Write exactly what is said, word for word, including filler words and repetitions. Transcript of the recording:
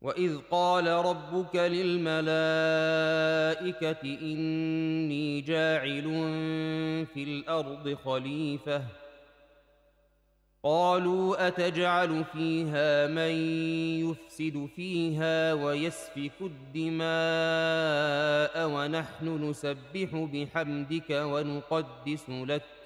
وإذ قال ربك للملائكة إني جاعل في الأرض خليفة قالوا أتجعل فيها من يفسد فيها ويسفك الدماء ونحن نسبح بحمدك ونقدس لك